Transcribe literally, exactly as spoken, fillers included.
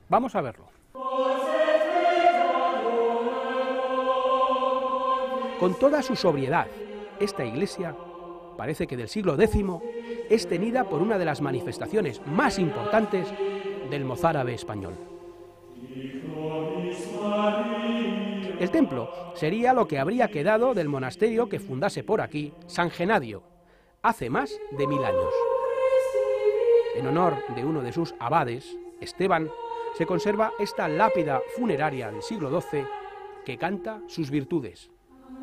Vamos a verlo. Con toda su sobriedad, esta iglesia, parece que del siglo décimo, es tenida por una de las manifestaciones más importantes del mozárabe español. El templo sería lo que habría quedado del monasterio que fundase por aquí San Genadio, hace más de mil años. En honor de uno de sus abades, Esteban, se conserva esta lápida funeraria del siglo doce que canta sus virtudes.